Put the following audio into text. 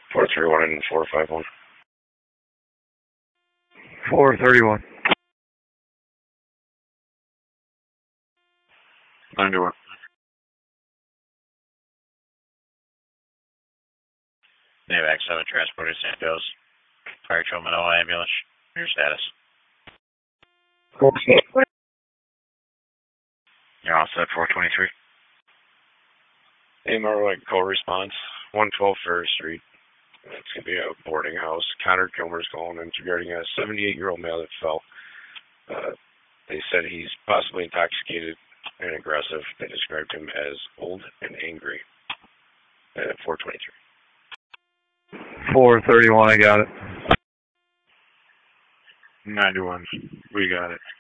431 and 451. 431. 91. NAVAC 7 transported St. Joe's. Fire Trail Manoa ambulance. Your status. You're all set, 423. AMR co-response, 112 Ferris Street. It's going to be a boarding house. Connor Kilmer's calling in regarding a 78-year-old male that fell. They said he's possibly intoxicated and aggressive. They described him as old and angry. 423. 431, I got it. 91, we got it.